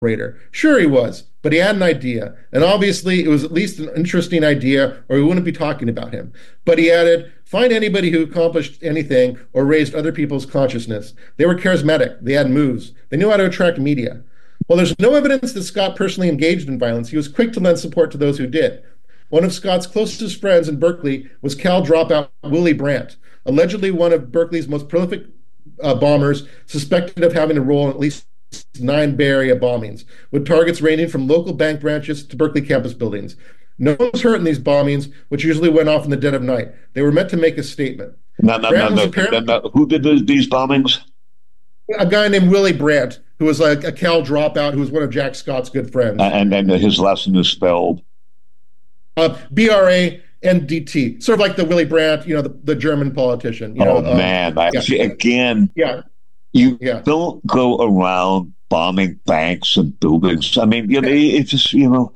operator. Sure, he was, but he had an idea. And obviously, it was at least an interesting idea, or we wouldn't be talking about him. But he added, find anybody who accomplished anything or raised other people's consciousness. They were charismatic. They had moves. They knew how to attract media. While there's no evidence that Scott personally engaged in violence, he was quick to lend support to those who did. One of Scott's closest friends in Berkeley was Cal dropout Willie Brandt, allegedly one of Berkeley's most prolific bombers, suspected of having a role in at least 9 Bay Area bombings, with targets ranging from local bank branches to Berkeley campus buildings. No one was hurt in these bombings, which usually went off in the dead of night. They were meant to make a statement. No. Who did these bombings? A guy named Willie Brandt, who was like a Cal dropout, who was one of Jack Scott's good friends. And his last name is spelled? Brandt, sort of like the Willy Brandt, the German politician. Man, you don't go around bombing banks and buildings. I mean, it's just,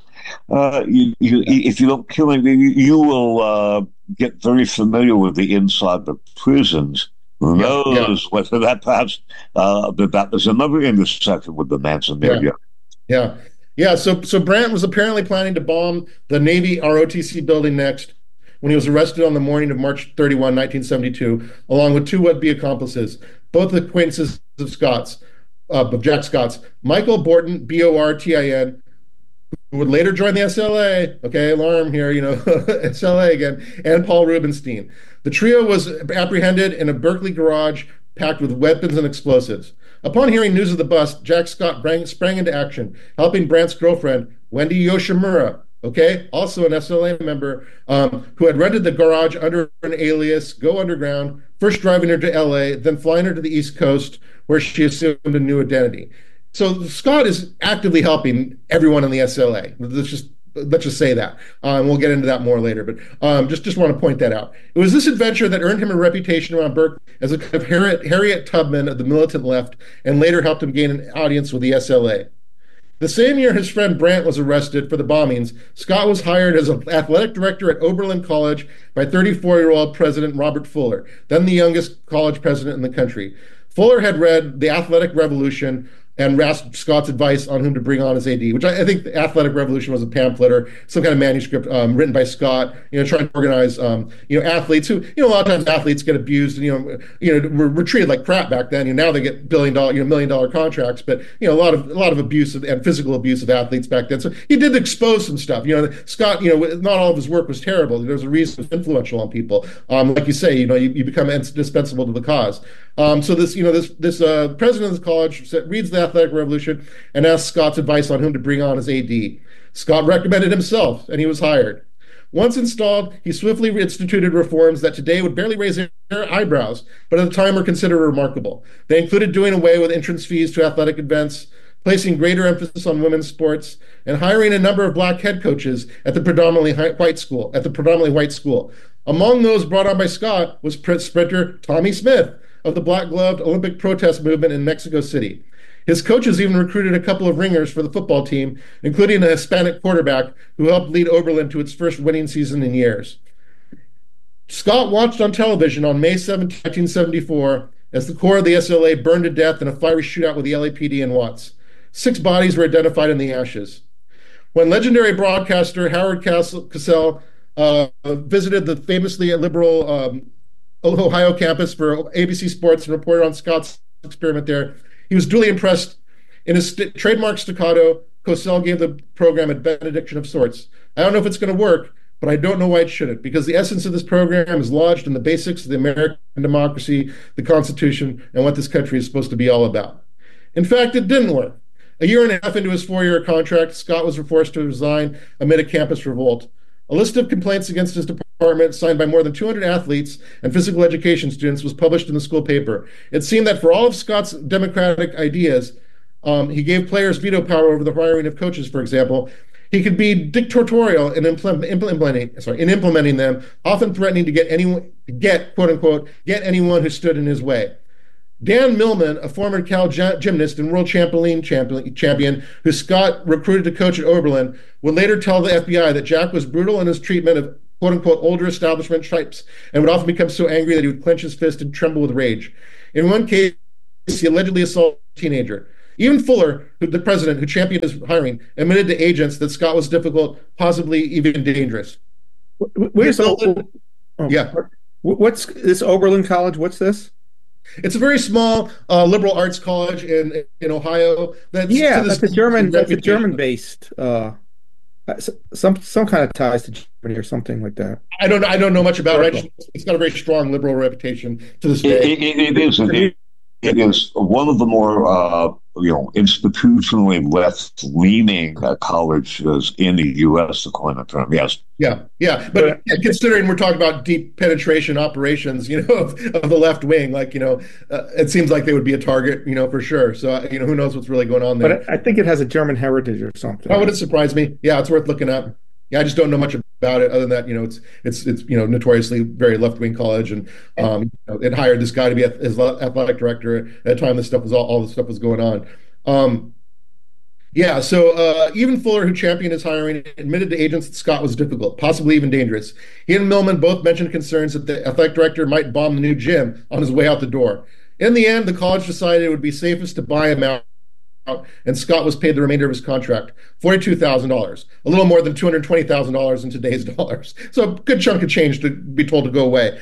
if you don't kill him, you will get very familiar with the inside of prisons. Who knows whether that perhaps that there's another intersection with the Manson area. Yeah. So Brandt was apparently planning to bomb the Navy ROTC building next when he was arrested on the morning of March 31, 1972, along with 2 would-be accomplices, both acquaintances of Jack Scott's, Michael Borton, Bortin, who would later join the SLA. Okay, alarm here, SLA again, and Paul Rubenstein. The trio was apprehended in a Berkeley garage packed with weapons and explosives. Upon hearing news of the bust, Jack Scott sprang into action, helping Brandt's girlfriend, Wendy Yoshimura, also an SLA member, who had rented the garage under an alias, go underground, first driving her to LA, then flying her to the East Coast, where she assumed a new identity. So Scott is actively helping everyone in the SLA. Let's just say that. We'll get into that more later, but just want to point that out. It was this adventure that earned him a reputation around Berkeley as a kind of Harriet Tubman of the militant left, and later helped him gain an audience with the SLA. The same year his friend Brandt was arrested for the bombings, Scott was hired as an athletic director at Oberlin College by 34-year-old President Robert Fuller, then the youngest college president in the country. Fuller had read The Athletic Revolution and asked Scott's advice on whom to bring on as AD, which I think The Athletic Revolution was a pamphlet or some kind of manuscript written by Scott, trying to organize, athletes who, a lot of times athletes get abused and, were treated like crap back then. Now they get $1 million contracts, but, a lot of abuse and physical abuse of athletes back then. So he did expose some stuff. Scott, not all of his work was terrible. There's a reason it's influential on people. Like you say, you become indispensable to the cause. So this president of the college reads The Athletic Revolution and asks Scott's advice on whom to bring on as AD. Scott recommended himself, and he was hired. Once installed, he swiftly instituted reforms that today would barely raise their eyebrows, but at the time were considered remarkable. They included doing away with entrance fees to athletic events, placing greater emphasis on women's sports, and hiring a number of black head coaches at the predominantly white school. Among those brought on by Scott was sprinter Tommy Smith of the black-gloved Olympic protest movement in Mexico City. His coaches even recruited a couple of ringers for the football team, including a Hispanic quarterback who helped lead Oberlin to its first winning season in years. Scott watched on television on May 7, 1974, as the core of the SLA burned to death in a fiery shootout with the LAPD in Watts. 6 bodies were identified in the ashes. When legendary broadcaster Howard Cosell visited the famously liberal Ohio campus for ABC Sports and reported on Scott's experiment there, he was duly impressed. In his trademark staccato, Cosell gave the program a benediction of sorts. I don't know if it's going to work, but I don't know why it shouldn't, because the essence of this program is lodged in the basics of the American democracy, the Constitution, and what this country is supposed to be all about. In fact, it didn't work. A year and a half into his 4-year contract, Scott was forced to resign amid a campus revolt. A list of complaints against his department, signed by more than 200 athletes and physical education students, was published in the school paper. It seemed that for all of Scott's democratic ideas, he gave players veto power over the hiring of coaches, for example. He could be dictatorial in implementing them, often threatening to quote unquote, get anyone who stood in his way. Dan Millman, a former Cal gymnast and world champion who Scott recruited to coach at Oberlin, would later tell the FBI that Jack was brutal in his treatment of quote-unquote older establishment types and would often become so angry that he would clench his fist and tremble with rage. In one case, he allegedly assaulted a teenager. Even Fuller, the president who championed his hiring, admitted to agents that Scott was difficult, possibly even dangerous. Where's yeah. What's this Oberlin College? What's this? It's a very small liberal arts college in Ohio. That's a German. That's a German-based. Some kind of ties to Germany or something like that. I don't know much about it. It's got a very strong liberal reputation to this day. It is one of the more institutionally left-leaning colleges in the U.S. to coin a term. Yes. Yeah. But considering we're talking about deep penetration operations, of the left wing, it seems like they would be a target, for sure. So who knows what's really going on there? But I think it has a German heritage or something. How would it surprise me? Yeah, it's worth looking up. Yeah, I just don't know much about it other than that, it's notoriously very left-wing college, and it hired this guy to be his athletic director at a time this stuff was all this stuff was going on. So even Fuller, who championed his hiring, admitted to agents that Scott was difficult, possibly even dangerous. He and Millman both mentioned concerns that the athletic director might bomb the new gym on his way out the door. In the end, the college decided it would be safest to buy him out, and Scott was paid the remainder of his contract, $42,000, a little more than $220,000 in today's dollars. So a good chunk of change to be told to go away.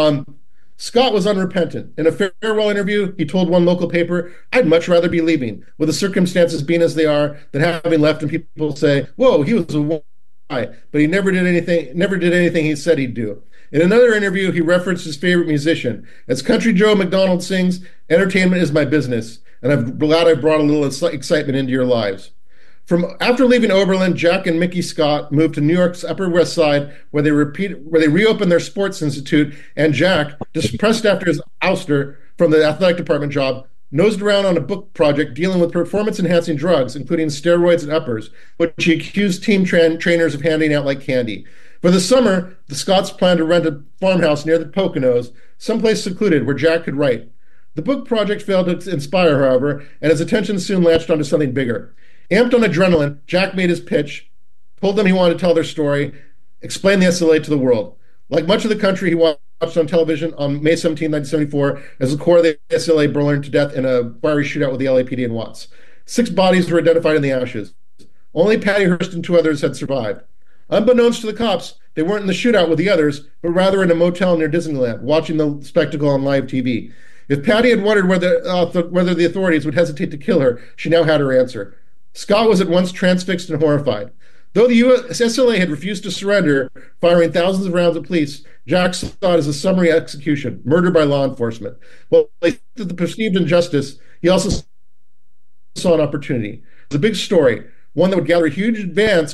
Scott was unrepentant. In a farewell interview, he told one local paper, "I'd much rather be leaving, with the circumstances being as they are, than having left and people say, 'Whoa, he was a guy,' but he never did anything he said he'd do." In another interview, he referenced his favorite musician. As Country Joe McDonald sings, "Entertainment is my business, and I'm glad I brought a little excitement into your lives." After leaving Oberlin, Jack and Mickey Scott moved to New York's Upper West Side, where they reopened their sports institute, and Jack, depressed after his ouster from the athletic department job, nosed around on a book project dealing with performance-enhancing drugs, including steroids and uppers, which he accused team trainers of handing out like candy. For the summer, the Scotts planned to rent a farmhouse near the Poconos, someplace secluded where Jack could write. The book project failed to inspire, however, and his attention soon latched onto something bigger. Amped on adrenaline, Jack made his pitch, told them he wanted to tell their story, explain the SLA to the world. Like much of the country, he watched on television on May 17, 1974, as the core of the SLA burned to death in a fiery shootout with the LAPD in Watts. 6 bodies were identified in the ashes. Only Patty Hearst and 2 others had survived. Unbeknownst to the cops, they weren't in the shootout with the others, but rather in a motel near Disneyland, watching the spectacle on live TV. If Patty had wondered whether the authorities would hesitate to kill her, she now had her answer. Scott was at once transfixed and horrified. Though the U.S. SLA had refused to surrender, firing thousands of rounds at police, Jack saw it as a summary execution, murder by law enforcement. While he thought the perceived injustice, he also saw an opportunity. It was a big story, one that would garner a huge advance,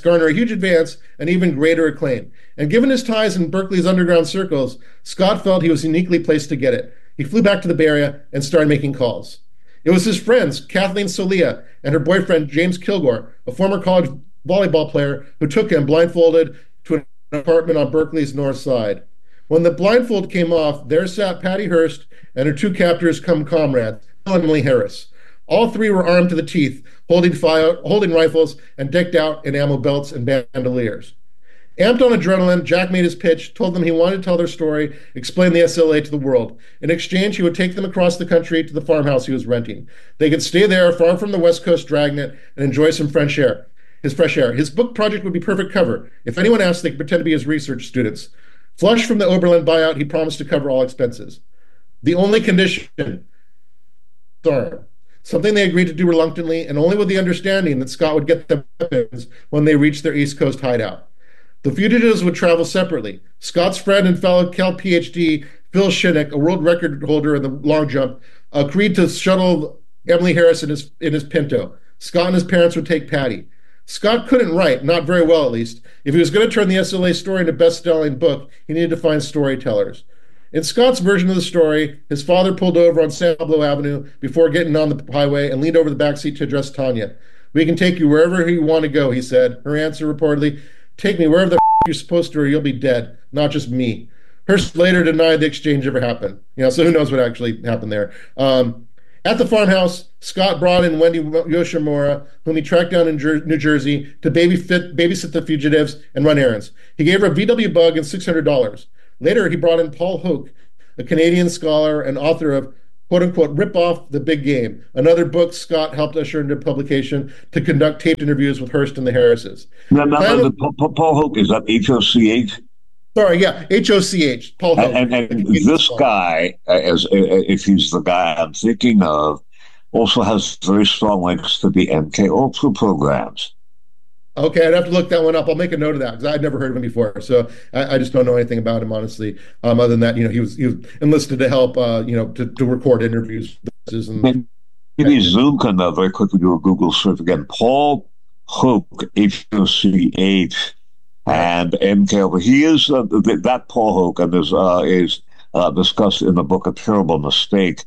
and even greater acclaim. And given his ties in Berkeley's underground circles, Scott felt he was uniquely placed to get it. He flew back to the Bay Area and started making calls. It was his friends, Kathleen Solia and her boyfriend, James Kilgore, a former college volleyball player, who took him blindfolded to an apartment on Berkeley's north side. When the blindfold came off, there sat Patty Hearst and her 2 captors come comrades, Bill and Emily Harris. All 3 were armed to the teeth, holding rifles and decked out in ammo belts and bandoliers. Amped on adrenaline, Jack made his pitch, told them he wanted to tell their story, explain the SLA to the world. In exchange, he would take them across the country to the farmhouse he was renting. They could stay there, far from the West Coast dragnet, and enjoy some fresh air. His book project would be perfect cover. If anyone asked, they could pretend to be his research students. Flush from the Oberlin buyout, he promised to cover all expenses. The only condition, something they agreed to do reluctantly, and only with the understanding that Scott would get them weapons when they reached their East Coast hideout. The fugitives would travel separately. Scott's friend and fellow Cal PhD, Phil Shinnick, a world record holder in the long jump, agreed to shuttle Emily Harris in his Pinto. Scott and his parents would take Patty. Scott couldn't write, not very well at least. If he was going to turn the SLA story into a best-selling book, he needed to find storytellers. In Scott's version of the story, his father pulled over on San Pablo Avenue before getting on the highway and leaned over the backseat to address Tanya. "We can take you wherever you want to go," he said. Her answer reportedly, "Take me wherever the you're supposed to or you'll be dead, not just me." Hearst later denied the exchange ever happened. So who knows what actually happened there. At the farmhouse, Scott brought in Wendy Yoshimura, whom he tracked down in New Jersey to babysit the fugitives and run errands. He gave her a VW Bug and $600. Later, he brought in Paul Hoke, a Canadian scholar and author of quote unquote, rip off The Big Game, another book Scott helped usher into publication to conduct taped interviews with Hearst and the Harrises. No, Paul Hoch, is that Hoch? Sorry, yeah, Hoch, Paul Hoch. And this guy, if he's the guy I'm thinking of, also has very strong links to the MK Ultra programs. Okay, I'd have to look that one up. I'll make a note of that because I'd never heard of him before. So I just don't know anything about him, honestly. Other than that, he was enlisted to help, to record interviews. Maybe Zoom can very quickly do a Google search again. Paul Hoch, Hoch, and MK. But he is that Paul Hoch, and is discussed in the book A Terrible Mistake.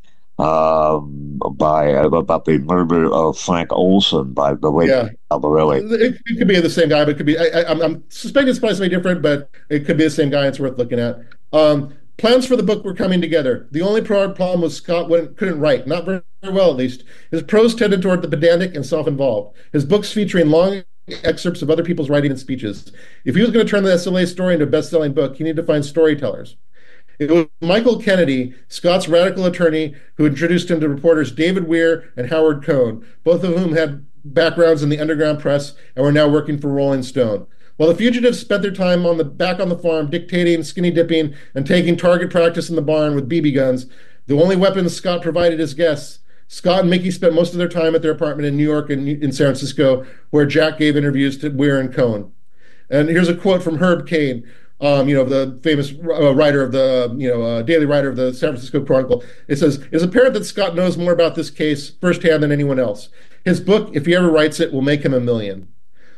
About the murder of Frank Olson by the late Albarelli. It could be the same guy, but it could be. I'm suspecting it's probably different, but it could be the same guy. It's worth looking at. Plans for the book were coming together. The only problem was Scott couldn't write, not very well at least. His prose tended toward the pedantic and self-involved. His books featuring long excerpts of other people's writing and speeches. If he was going to turn the SLA story into a best-selling book, he needed to find storytellers. It was Michael Kennedy, Scott's radical attorney, who introduced him to reporters David Weir and Howard Cohn, both of whom had backgrounds in the underground press and were now working for Rolling Stone. While the fugitives spent their time back on the farm dictating, skinny dipping, and taking target practice in the barn with BB guns, the only weapons Scott provided his guests, Scott and Mickey spent most of their time at their apartment in New York and in San Francisco, where Jack gave interviews to Weir and Cohn. And here's a quote from Herb Caen, the famous writer of the, daily writer of the San Francisco Chronicle. It says, "It's apparent that Scott knows more about this case firsthand than anyone else. His book, if he ever writes it, will make him $1 million."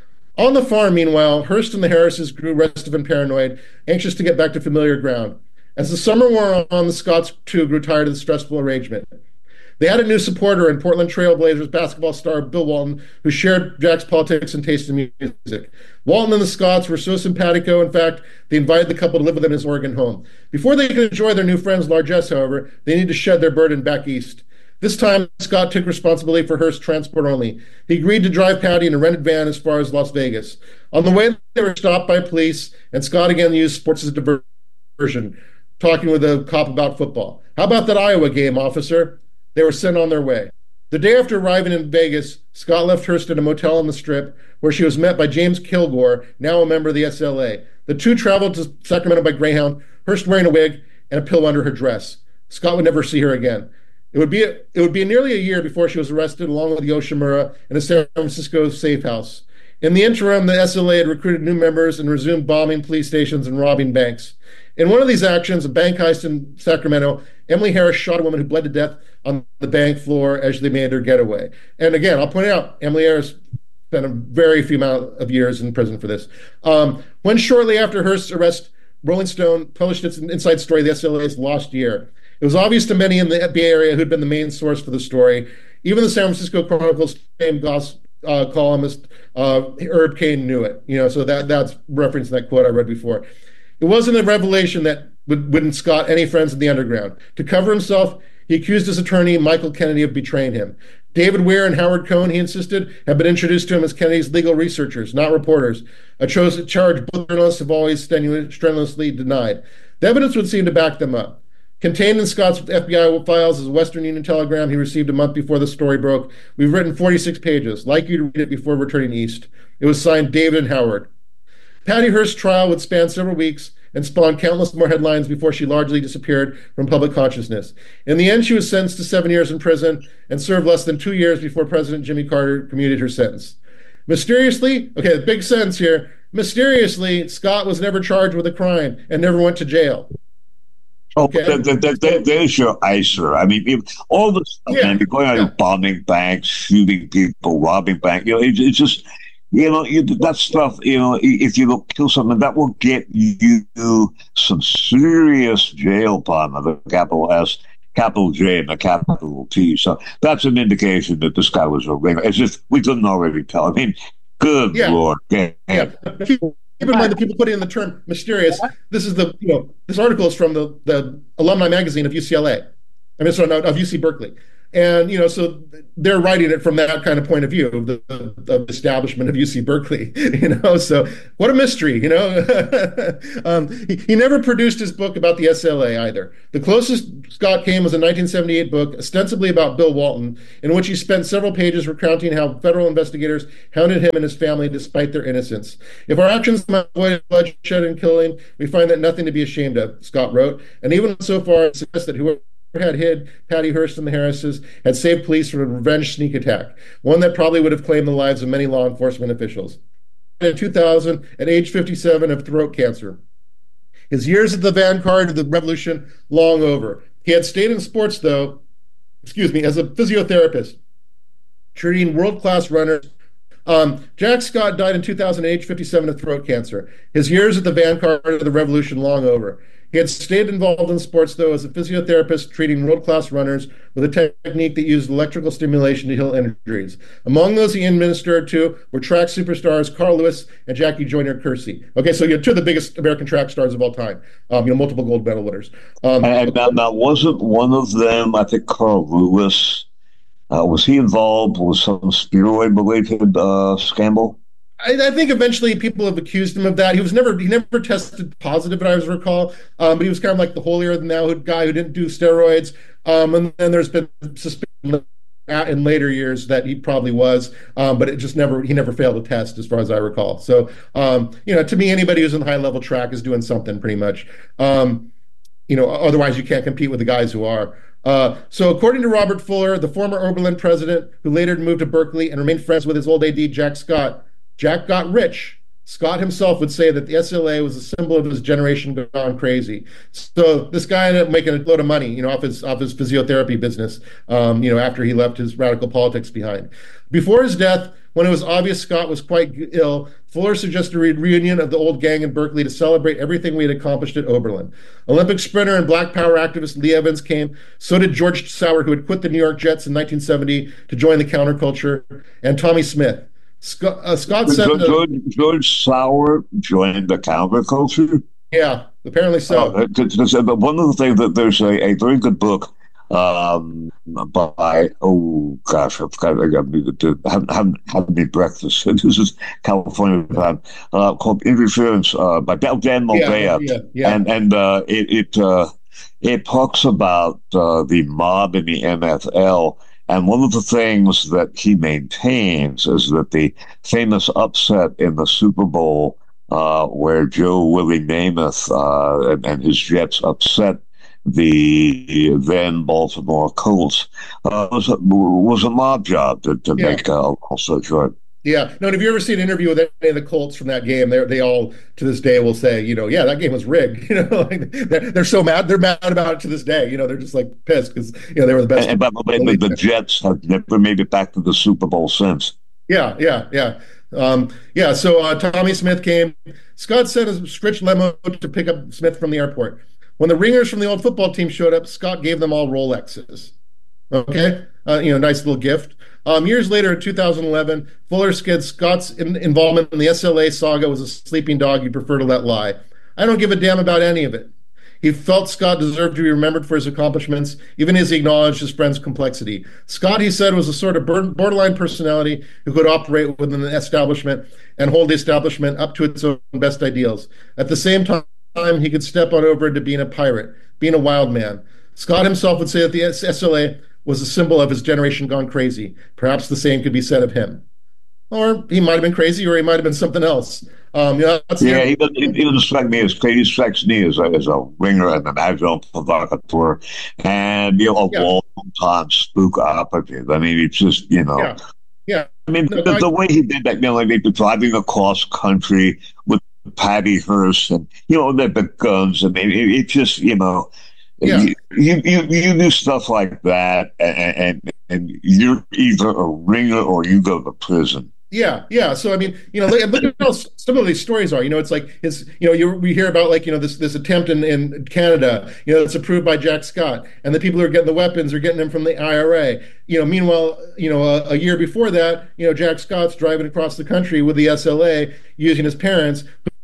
On the farm, meanwhile, Hearst and the Harrises grew restive and paranoid, anxious to get back to familiar ground. As the summer wore on, the Scotts, too, grew tired of the stressful arrangement. They had a new supporter in Portland Trail Blazers basketball star Bill Walton, who shared Jack's politics and taste in music. Walton and the Scotts were so simpatico, in fact, they invited the couple to live with them in his Oregon home. Before they could enjoy their new friend's largesse, however, they needed to shed their burden back east. This time, Scott took responsibility for Hearst's transport only. He agreed to drive Patty in a rented van as far as Las Vegas. On the way, they were stopped by police, and Scott again used sports as a diversion, talking with a cop about football. "How about that Iowa game, officer?" They were sent on their way. The day after arriving in Vegas, Scott left Hearst at a motel on the Strip, where she was met by James Kilgore, now a member of the SLA. The two traveled to Sacramento by Greyhound, Hearst wearing a wig and a pill under her dress. Scott would never see her again. It would be nearly a year before she was arrested, along with Yoshimura, in a San Francisco safe house. In the interim, the SLA had recruited new members and resumed bombing police stations and robbing banks. In one of these actions, a bank heist in Sacramento, Emily Harris shot a woman who bled to death on the bank floor as they made their getaway. And again, I'll point out, Emily Harris spent a very few amount of years in prison for this. When shortly after Hearst's arrest, Rolling Stone published its inside story, The SLA's Lost Year. It was obvious to many in the Bay Area who'd been the main source for the story. Even the San Francisco Chronicle's famed columnist, Herb Caen, knew it. So that's referencing that quote I read before. It wasn't a revelation that wouldn't Scott any friends in the underground. To cover himself, he accused his attorney, Michael Kennedy, of betraying him. David Weir and Howard Cohn, he insisted, had been introduced to him as Kennedy's legal researchers, not reporters, a charge both journalists have always strenuously denied. The evidence would seem to back them up. Contained in Scott's FBI files is a Western Union telegram he received a month before the story broke. We've written 46 pages. Like you to read it before returning east. It was signed David and Howard. Patty Hearst's trial would span several weeks and spawn countless more headlines before she largely disappeared from public consciousness. In the end, she was sentenced to 7 years in prison and served less than 2 years before President Jimmy Carter commuted her sentence. Mysteriously, okay, big sentence here, mysteriously, Scott was never charged with a crime and never went to jail. Okay. There's your ICER. I mean, all this stuff, man, you're going out bombing banks, shooting people, robbing banks. It's just, that stuff, if you go kill someone, that will get you some serious jail time of the capital S, capital J, and the capital T. So that's an indication that this guy was a ringer, as if we couldn't already tell. I mean, good Lord. Yeah. Keep in mind that people put in the term mysterious. This is this article is from the alumni magazine of UCLA. Of UC Berkeley. And, so they're writing it from that kind of point of view of the establishment of UC Berkeley, so what a mystery, he never produced his book about the SLA either. The closest Scott came was a 1978 book, ostensibly about Bill Walton, in which he spent several pages recounting how federal investigators hounded him and his family despite their innocence. If our actions might avoid bloodshed and killing, we find that nothing to be ashamed of, Scott wrote, and even so far as suggests that whoever had hid Patty Hearst and the Harrises had saved police from a revenge sneak attack, one that probably would have claimed the lives of many law enforcement officials. In 2000, at age 57, of throat cancer. His years at the vanguard of the revolution long over. He had stayed in sports, though, as a physiotherapist, treating world-class runners. Jack Scott died in 2000 at age 57 of throat cancer. His years at the vanguard of the revolution long over. He had stayed involved in sports, though, as a physiotherapist treating world-class runners with a technique that used electrical stimulation to heal injuries. Among those he administered to were track superstars Carl Lewis and Jackie Joyner-Kersee. Okay, so you're two of the biggest American track stars of all time, multiple gold medal winners. And now, wasn't one of them, I think, Carl Lewis, was he involved with some steroid-related scandal? I think eventually people have accused him of that. He never tested positive, as I recall, but he was kind of like the holier than thou guy who didn't do steroids. And then there's been suspicion in later years that he probably was, but he never failed a test, as far as I recall. So, to me, anybody who's in high level track is doing something pretty much. Otherwise you can't compete with the guys who are. So according to Robert Fuller, the former Oberlin president, who later moved to Berkeley and remained friends with his old AD, Jack Scott, Jack got rich. Scott himself would say that the SLA was a symbol of his generation gone crazy. So this guy ended up making a load of money, off his physiotherapy business, after he left his radical politics behind. Before his death, when it was obvious Scott was quite ill, Fuller suggested a reunion of the old gang in Berkeley to celebrate everything we had accomplished at Oberlin. Olympic sprinter and Black Power activist Lee Evans came. So did George Sauer, who had quit the New York Jets in 1970 to join the counterculture, and Tommy Smith. Scott said George Sauer joined the counterculture. Yeah, apparently so. But one of the things that there's a very good book by I haven't made breakfast. This is California time called Interference by Dan Moldea, and it talks about the mob in the NFL. And one of the things that he maintains is that the famous upset in the Super Bowl, where Joe Willie Namath and his Jets upset the then Baltimore Colts, was a mob job to make also short. Yeah. No, have you ever seen an interview with any of the Colts from that game? They all to this day will say, that game was rigged. They're so mad. They're mad about it to this day. They're just like pissed because they were the best. But the Jets have never made it back to the Super Bowl since. Yeah. So Tommy Smith came. Scott sent a Stritch limo to pick up Smith from the airport. When the ringers from the old football team showed up, Scott gave them all Rolexes. Okay, nice little gift. Years later, in 2011, Fuller said Scott's involvement in the SLA saga was a sleeping dog you prefer to let lie. I don't give a damn about any of it. He felt Scott deserved to be remembered for his accomplishments, even as he acknowledged his friend's complexity. Scott, he said, was a sort of borderline personality who could operate within the establishment and hold the establishment up to its own best ideals. At the same time, he could step on over into being a pirate, being a wild man. Scott himself would say that the SLA was a symbol of his generation gone crazy. Perhaps the same could be said of him. Or he might have been crazy, or he might have been something else. He doesn't strike me as crazy. He strikes me as a ringer and an agile provocateur, and a long-time spook operative. I mean, it's just Yeah. I mean, the way he did that, like driving across country with Patty Hearst, and the guns, and it just You do stuff like that, and you're either a ringer or you go to prison. Yeah. So I mean, look at how some of these stories are. It's like we hear about this attempt in Canada. It's approved by Jack Scott, and the people who are getting the weapons are getting them from the IRA. Meanwhile, a year before that, Jack Scott's driving across the country with the SLA using his parents,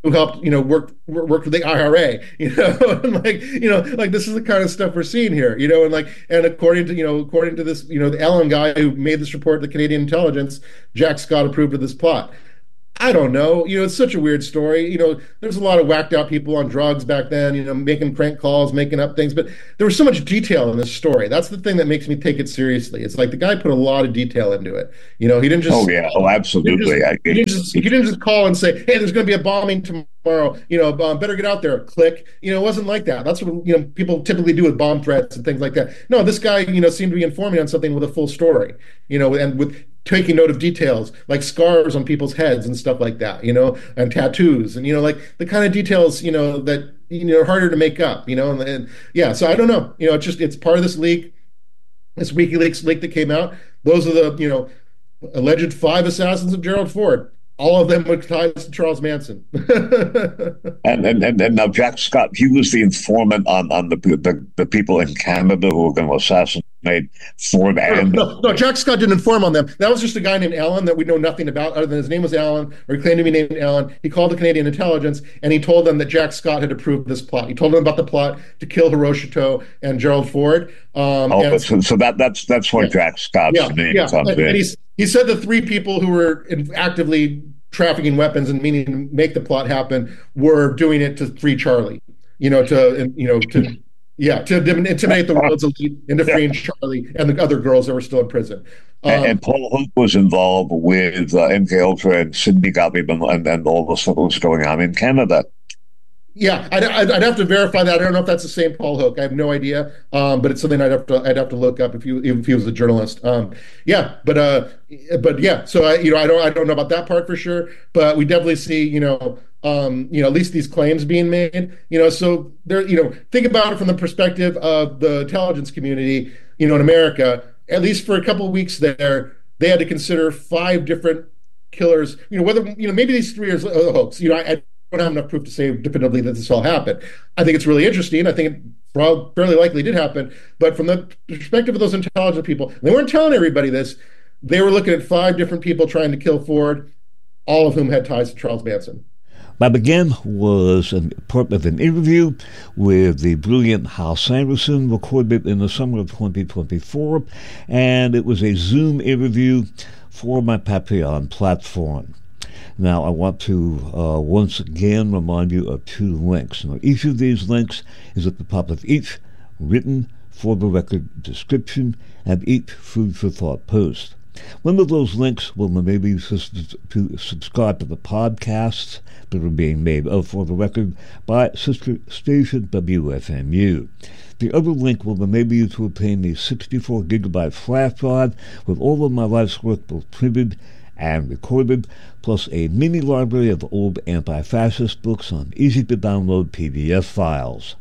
who helped, worked with the IRA, and like this is the kind of stuff we're seeing here, and according to this, the Ellen guy who made this report, the Canadian intelligence, Jack Scott approved of this plot. I don't know. It's such a weird story. There's a lot of whacked out people on drugs back then, making prank calls, making up things, but there was so much detail in this story. That's the thing that makes me take it seriously. It's like the guy put a lot of detail into it. He didn't just. Oh, yeah. Oh, absolutely. He didn't just call and say, hey, there's going to be a bombing tomorrow. Better get out there. Click. It wasn't like that. That's what, people typically do with bomb threats and things like that. No, this guy, seemed to be informing on something with a full story, and with taking note of details like scars on people's heads and stuff like that, and tattoos and, like the kind of details, that, are harder to make up, and yeah, so I don't know, it's part of this leak, this WikiLeaks leak that came out. Those are the, alleged 5 assassins of Gerald Ford. All of them were tied to Charles Manson. and now Jack Scott, he was the informant on the people in Canada who were going to assassinate Ford. No, Jack Scott didn't inform on them. That was just a guy named Allen that we know nothing about, other than his name was Allen, or he claimed to be named Allen. He called the Canadian intelligence, and he told them that Jack Scott had approved this plot. He told them about the plot to kill Hiroshito and Gerald Ford. So that's where Jack Scott's name comes in. And he said the 3 people who were actively trafficking weapons and meaning to make the plot happen were doing it to free Charlie, to intimidate the world's elite into freeing Charlie and the other girls that were still in prison. And Paul Hook was involved with MK Ultra and Sidney Gottlieb and all the stuff that was going on in Canada. Yeah, I'd have to verify that. I don't know if that's the same Paul Hook. I have no idea, but it's something I'd have to look up if he was a journalist. But yeah. So I don't know about that part for sure, but we definitely see at least these claims being made. So there, think about it from the perspective of the intelligence community. In America, at least for a couple of weeks there, they had to consider 5 different killers. Whether maybe these 3 are a hoax. I don't have enough proof to say definitively that this all happened. I think it's really interesting. I think it fairly likely did happen. But from the perspective of those intelligent people, they weren't telling everybody this. They were looking at 5 different people trying to kill Ford, all of whom had ties to Charles Manson. Bob again was part of an interview with the brilliant Hal Sanderson, recorded in the summer of 2024, and it was a Zoom interview for my Patreon platform. Now, I want to once again remind you of 2 links. Now, each of these links is at the top of each written for the record description and each food for thought post. One of those links will enable you to subscribe to the podcasts that are being made for the record by sister station WFMU. The other link will enable you to obtain the 64-gigabyte flash drive with all of my life's work both printed and recorded, plus a mini library of old anti-fascist books on easy-to-download PDF files.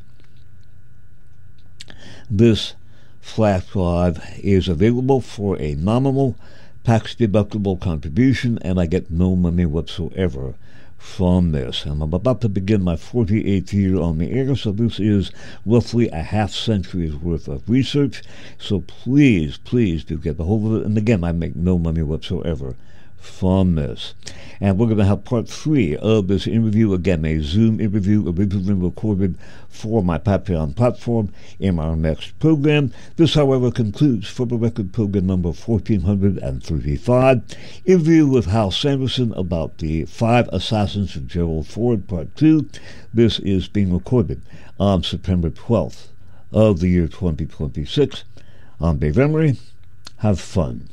This flash drive is available for a nominal, tax-deductible contribution, and I get no money whatsoever from this. And I'm about to begin my 48th year on the air, so this is roughly a half-century's worth of research. So please do get a hold of it. And again, I make no money whatsoever from this. And we're going to have part 3 of this interview, again a Zoom interview originally recorded for my Patreon platform, in our next program. This, however, concludes for the record program number 1435, interview with Hal Sanderson about the 5 assassins of Gerald Ford, part 2. This is being recorded on September 12th of the year 2026. I'm Dave Emery. Have fun.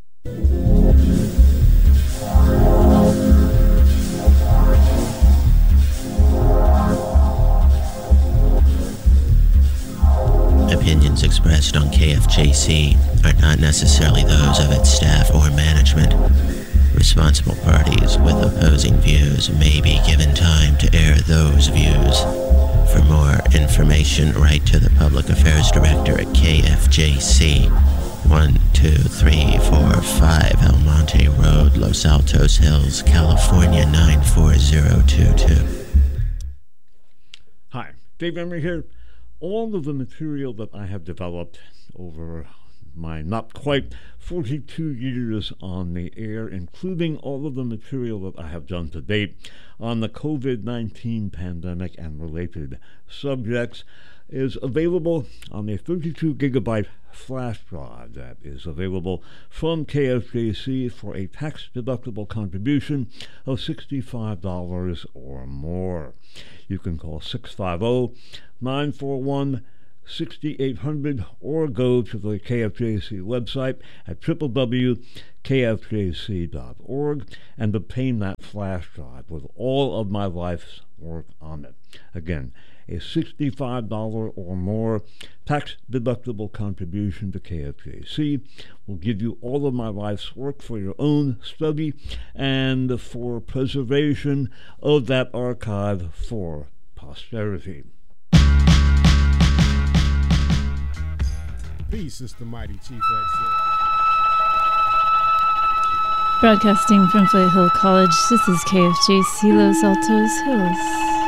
Opinions expressed on KFJC are not necessarily those of its staff or management. Responsible parties with opposing views may be given time to air those views. For more information, write to the Public Affairs Director at KFJC, 12345 Almonte Road, Los Altos Hills, California 94022. Hi, Dave Emery here. All of the material that I have developed over my not quite 42 years on the air, including all of the material that I have done to date on the COVID-19 pandemic and related subjects, is available on a 32 gigabyte flash drive that is available from KFJC for a tax-deductible contribution of $65 or more. You can call 650-941-6800 or go to the KFJC website at www.kfjc.org and obtain that flash drive with all of my life's work on it. Again, a $65 or more tax-deductible contribution to KFJC will give you all of my life's work for your own study and for preservation of that archive for posterity. Peace, Sister Mighty Chief Exile. Broadcasting from Foothill College, this is KFJC Los Altos Hills.